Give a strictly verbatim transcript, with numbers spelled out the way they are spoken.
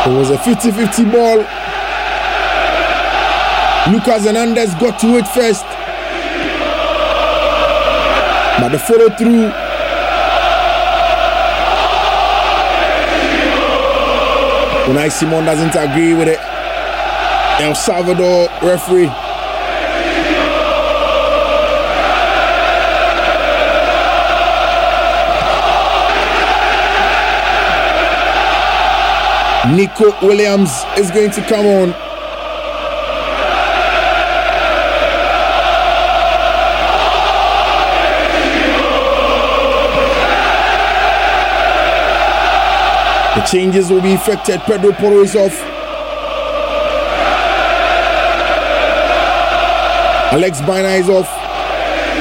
It was a fifty-fifty ball. Lucas Hernandez got to it first, but the follow through Unai Simon doesn't agree with it. El Salvador referee. Nico Williams is going to come on. The changes will be effected. Pedro Porro is off. Alex Baina is off.